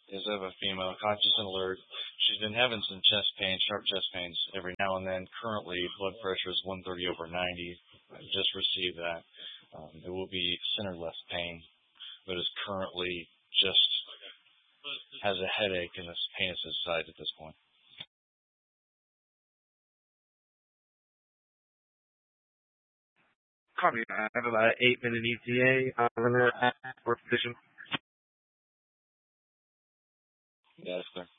is of a female, conscious and alert. She's been having some chest pain, sharp chest pains every now and then. Currently, blood pressure is 130 over 90. I just received that. It will be center-left pain, but is currently just has a headache and this pain has subsided at this point. Copy. I have about an 8-minute ETA on the position. Yeah, that's clear.